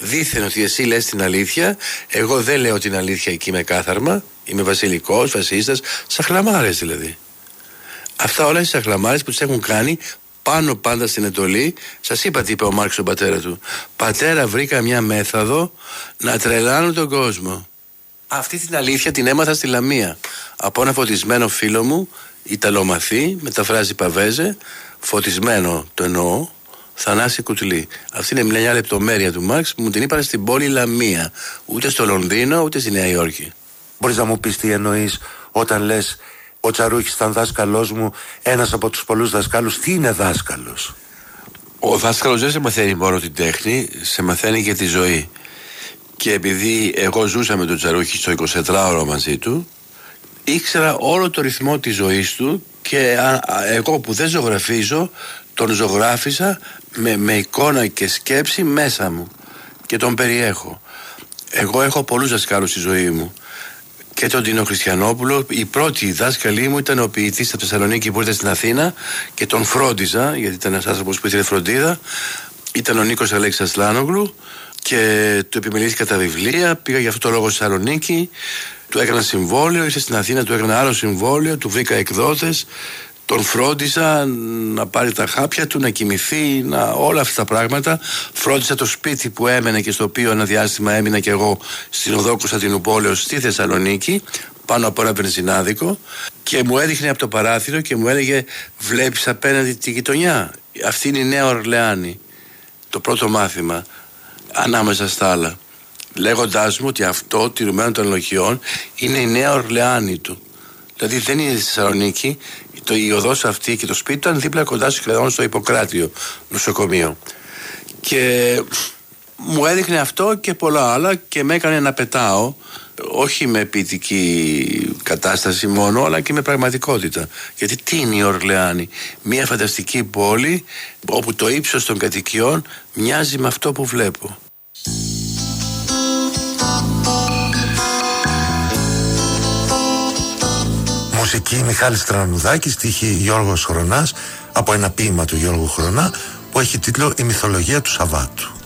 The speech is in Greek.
δήθεν ότι εσύ λες την αλήθεια, εγώ δεν λέω την αλήθεια εκεί με κάθαρμα, είμαι βασιλικός, φασίστας, σαχλαμάρες δηλαδή. Αυτά όλα οι σαχλαμάρες που τους έχουν κάνει πάνω πάντα στην εντολή. Σας είπα τι είπε ο Μάρξ στον πατέρα του. Πατέρα, βρήκα μια μέθοδο να τρελάνω τον κόσμο. Αυτή την αλήθεια την έμαθα στη Λαμία από ένα φωτισμένο φίλο μου, Ιταλομαθή, μεταφράζει Παβέζε, φωτισμένο το εννοώ, Θανάση Κουτλή. Αυτή είναι μια λεπτομέρεια του Μάρξ που μου την είπαν στην πόλη Λαμία. Ούτε στο Λονδίνο, ούτε στη Νέα Υόρκη. Μπορείς να μου πεις τι εννοείς όταν λες ο Τσαρούχης ήταν δάσκαλός μου, ένας από τους πολλούς δασκάλους? Τι είναι δάσκαλος? Ο δάσκαλος δεν σε μαθαίνει μόνο την τέχνη, σε μαθαίνει και τη ζωή. Και επειδή εγώ ζούσα με τον Τσαρούχη στο 24ωρο μαζί του, ήξερα όλο το ρυθμό της ζωής του και εγώ που δεν ζωγραφίζω, τον ζωγράφισα με εικόνα και σκέψη μέσα μου και τον περιέχω. Εγώ έχω πολλούς δασκάλους στη ζωή μου. Και τον Τίνο Χριστιανόπουλο, η πρώτη δάσκαλή μου ήταν ο ποιητής από τη Θεσσαλονίκη που ήρθε στην Αθήνα και τον φρόντιζα, γιατί ήταν ένας άνθρωπος που ήθελε φροντίδα. Ήταν ο Νίκος Αλέξης Ασλάνογλου και του επιμελήθηκα τα βιβλία. Πήγα για αυτό το λόγο στη Θεσσαλονίκη, του έκανα συμβόλαιο, ήρθε στην Αθήνα, του έκανα άλλο συμβόλαιο, του βρήκα εκδότες. Τον φρόντιζα να πάρει τα χάπια του, να κοιμηθεί, όλα αυτά τα πράγματα. Φρόντιζα το σπίτι που έμενε και στο οποίο ένα διάστημα έμεινα και εγώ στην οδό Κωνσταντινουπόλεως στη Θεσσαλονίκη, πάνω από ένα βενζινάδικο, και μου έδειχνε από το παράθυρο και μου έλεγε: βλέπεις απέναντι τη γειτονιά? Αυτή είναι η Νέα Ορλεάνη. Το πρώτο μάθημα ανάμεσα στα άλλα. Λέγοντάς μου ότι αυτό, τηρουμένο των λογιών, είναι η Νέα Ορλεάνη του. Δηλαδή δεν είναι στη Θεσσαλονίκη, η οδός αυτή και το σπίτι του ήταν δίπλα κοντά σχεδόν στο Ιπποκράτιο νοσοκομείο. Και μου έδειχνε αυτό και πολλά άλλα και με έκανε να πετάω, όχι με ποιητική κατάσταση μόνο, αλλά και με πραγματικότητα. Γιατί τι είναι η Ορλεάνη? Μια φανταστική πόλη όπου το ύψος των κατοικιών μοιάζει με αυτό που βλέπω. Μουσική Μιχάλης Τρανουδάκης, στίχη Γιώργος Χρονάς, από ένα ποίημα του Γιώργου Χρονά που έχει τίτλο «Η μυθολογία του Σαββάτου».